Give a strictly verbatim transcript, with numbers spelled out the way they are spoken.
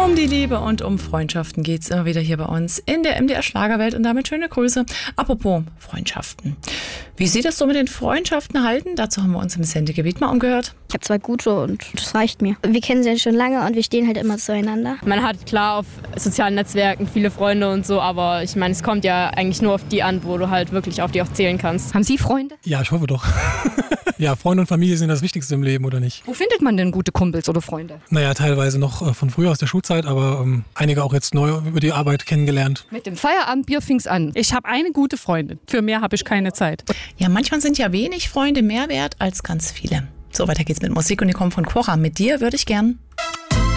Um die Liebe und um Freundschaften geht es immer wieder hier bei uns in der M D R Schlagerwelt und damit schöne Grüße. Apropos Freundschaften. Wie sieht es so mit den Freundschaften halten? Dazu haben wir uns im Sendegebiet mal umgehört. Ich habe zwei gute und das reicht mir. Wir kennen sie ja schon lange und wir stehen halt immer zueinander. Man hat klar auf sozialen Netzwerken viele Freunde und so, aber ich meine, es kommt ja eigentlich nur auf die an, wo du halt wirklich auf die auch zählen kannst. Haben Sie Freunde? Ja, ich hoffe doch. Ja, Freunde und Familie sind das Wichtigste im Leben, oder nicht? Wo findet man denn gute Kumpels oder Freunde? Naja, teilweise noch äh, von früher aus der Schulzeit, aber ähm, einige auch jetzt neu über die Arbeit kennengelernt. Mit dem Feierabendbier fing's an. Ich habe eine gute Freundin. Für mehr habe ich keine Zeit. Ja, manchmal sind ja wenig Freunde mehr wert als ganz viele. So, weiter geht's mit Musik und die kommen von Cora. Mit dir würde ich gern